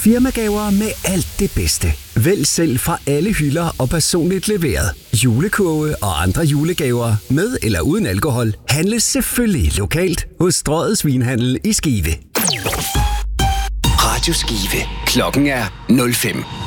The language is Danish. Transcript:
Firmagaver med alt det bedste. Vælg selv fra alle hylder og personligt leveret. Julekurve og andre julegaver med eller uden alkohol handles selvfølgelig lokalt hos Strøget Svinhandel i Skive. Radio Skive. Klokken er 05.